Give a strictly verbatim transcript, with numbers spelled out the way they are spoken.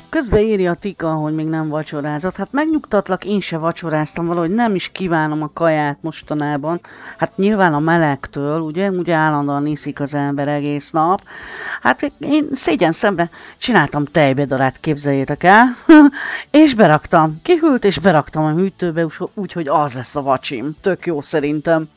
Közben írja a Tika, hogy még nem vacsorázott. Hát megnyugtatlak, én se vacsoráztam, valahogy nem is kívánom a kaját mostanában. Hát nyilván a melegtől, ugye, ugye állandóan iszik az ember egész nap. Hát én szégyen szemre csináltam tejbedarát, képzeljétek el, és beraktam, kihűlt, és beraktam a hűtőbe, úgyhogy az lesz a vacsim. Tök jó szerintem.